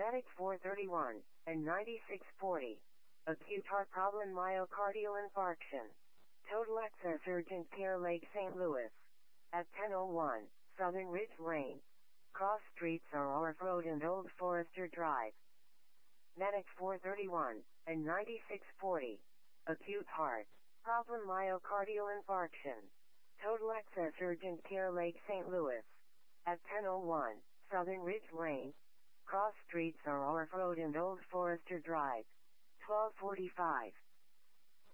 Medic 431 and 9640. Acute heart problem, myocardial infarction. Total access urgent care, Lake St. Louis. At 10:01, Southern Ridge Lane. Cross streets are Orf Road and Old Forester Drive. Medic 431 and 9640. Acute heart problem, myocardial infarction. Total access urgent care, Lake St. Louis. At 10:01, Southern Ridge Lane. Cross streets are Orf Road and Old Forester Drive. 12:45.